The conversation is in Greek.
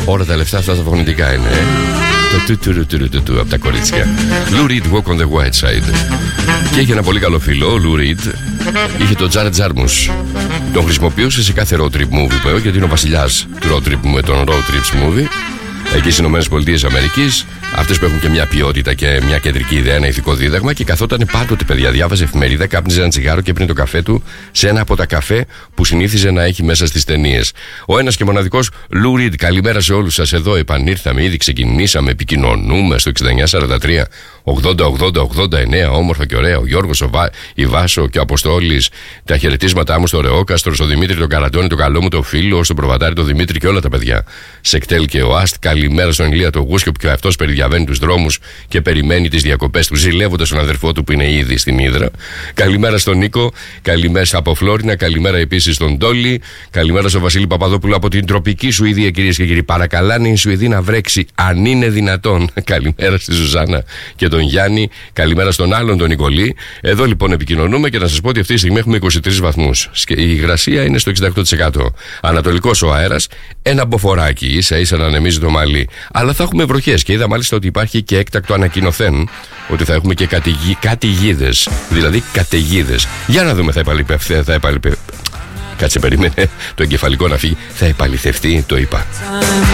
Όλα τα λεφτά αυτά τα φωνητικά είναι. Το του από τα κορίτσια. Lou Reed, Walk on the White Side. Και είχε ένα πολύ καλό φίλο, ο Lou Reed. Είχε τον Jared Jarmus. Τον χρησιμοποιούσε σε κάθε road trip movie που γιατί είναι ο βασιλιάς του road trip με τον road trips movie. Εκεί στις ΗΠΑ, αυτές που έχουν και μια ποιότητα και μια κεντρική ιδέα, ένα ηθικό δίδαγμα. Και καθόταν πάντοτε, παιδιά, διάβαζε εφημερίδα, κάπνιζε ένα τσιγάρο και έπαιρνε το καφέ του σε ένα από τα καφέ που συνήθιζε να έχει μέσα στις ταινίες. Ο ένας και μοναδικός Lou Reed. Καλημέρα σε όλους σας. Εδώ επανήρθαμε, ήδη ξεκινήσαμε, επικοινωνούμε στο 6943 80-80-89. Όμορφα και ωραία. Ο Γιώργος, η Βάσο και ο Αποστόλης. Τα χαιρετίσματά μου στο Ρεόκαστρο, στο Δημήτρη τον Καραντώνη, τον καλό μου το φίλο, στον Προβατάρη τον Δημήτρη και όλα τα παιδιά. Σεκτέλ και ο Αστ. Καλημέρα στον Ηλία το Γούσκιο που και αυτός περιδιαβαίνει τους δρόμους και περιμένει τις διακοπές του, ζηλεύοντας τον αδερφό του που είναι ήδη στην Ύδρα. Καλημέρα στον Νίκο. Καλημέρα από Φλόρινα. Καλημέρα επίσης στον Τόλι. Καλημέρα στον Βασίλη Παπαδόπουλο από την τροπική Σουηδία, κυρίες και κύριοι. Παρακαλάνε η Σουηδή να βρέξει, αν είναι δυνατόν. Καλημέρα στη Ζουζάνα και τον Γιάννη. Καλημέρα στον άλλον τον Νικολή. Εδώ λοιπόν επικοινωνούμε και να σας πω ότι αυτή τη στιγμή έχουμε 23 βαθμούς. Η υγρασία είναι στο 68%. Ανατολικός ο αέρας, ένα μποφοράκι, ίσα-ίσα να ανεμίζει το μαλλί. Αλλά θα έχουμε βροχές και είδα μάλιστα ότι υπάρχει και έκτακτο ανακοινωθέν ότι θα έχουμε και καταιγίδες. Δηλαδή καταιγίδες. Για να δούμε, θα επαληθευτεί. Κάτσε, περίμενε το εγκεφαλικό να φύγει. Θα επαληθευτεί, το είπα.